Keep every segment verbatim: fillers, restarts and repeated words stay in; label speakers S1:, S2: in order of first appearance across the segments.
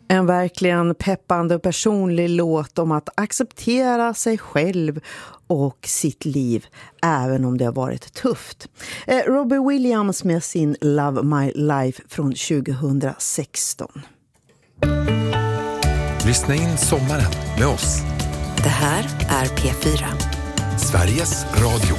S1: En verkligen peppande och personlig låt om att acceptera sig själv och sitt liv, även om det har varit tufft. Eh, Robbie Williams med sin Love My Life från tjugohundrasexton.
S2: Lyssna in sommaren med oss.
S3: Det här är P fyra.
S2: Sveriges Radio.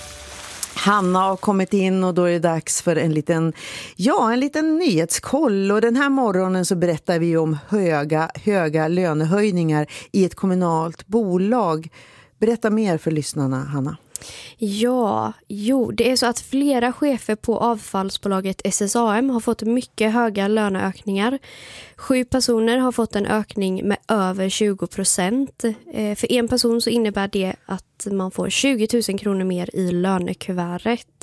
S1: Hanna har kommit in och då är det dags för en liten, ja, en liten nyhetskoll. Och den här morgonen så berättar vi om höga, höga lönehöjningar i ett kommunalt bolag. Berätta mer för lyssnarna, Hanna.
S4: Ja, jo, det är så att flera chefer på avfallsbolaget S S A M har fått mycket höga löneökningar. Sju personer har fått en ökning med över tjugo procent. För en person så innebär det att man får tjugo tusen kronor mer i lönekuvertet.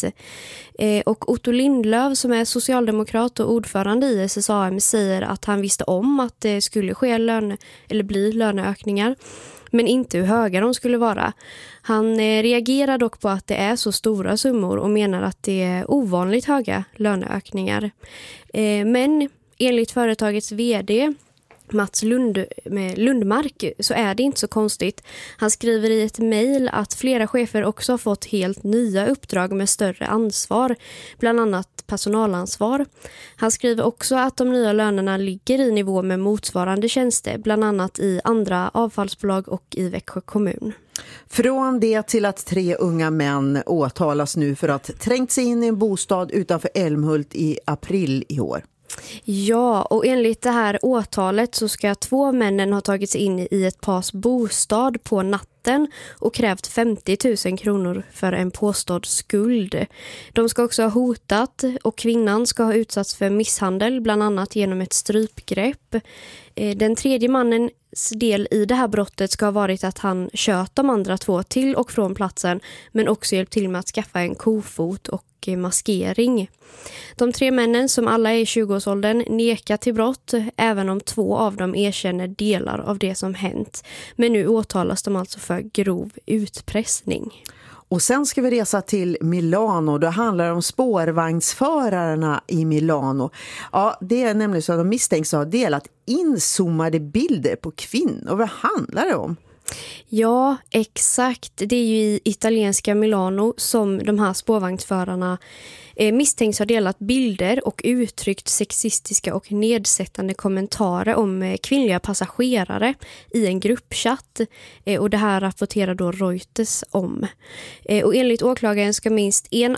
S4: Och Otto Lindlöf som är socialdemokrat och ordförande i S S A M säger att han visste om att det skulle ske löne, eller bli löneökningar. Men inte hur höga de skulle vara. Han eh, reagerar dock på att det är så stora summor och menar att det är ovanligt höga löneökningar. Eh, men enligt företagets vd Mats Lund, med Lundmark så är det inte så konstigt. Han skriver i ett mejl att flera chefer också har fått helt nya uppdrag med större ansvar, bland annat personalansvar. Han skriver också att de nya lönerna ligger i nivå med motsvarande tjänster, bland annat i andra avfallsbolag och i Växjö kommun.
S1: Från det till att tre unga män åtalas nu för att trängt sig in i en bostad utanför Älmhult i april i år.
S4: Ja, och enligt det här åtalet så ska två männen ha tagits in i ett pars bostad på natten och krävt femtio tusen kronor för en påstådd skuld. De ska också ha hotat och kvinnan ska ha utsatts för misshandel, bland annat genom ett strypgrepp. Den tredje mannens del i det här brottet ska ha varit att han kört de andra två till och från platsen, men också hjälpt till med att skaffa en kofot och maskering. De tre männen, som alla är i tjugoårsåldern, nekar till brott, även om två av dem erkänner delar av det som hänt. Men nu åtalas de alltså för grov utpressning.
S1: Och sen ska vi resa till Milano. Det handlar om spårvagnsförarna i Milano. Ja, det är nämligen så att de misstänks ha delat inzoomade bilder på kvinnor. Vad handlar det om?
S4: Ja, exakt. Det är ju i italienska Milano som de här spårvagnsförarna eh, misstänks ha delat bilder och uttryckt sexistiska och nedsättande kommentarer om eh, kvinnliga passagerare i en gruppchatt. Eh, och det här rapporterar då Reuters om. Eh, och enligt åklagaren ska minst en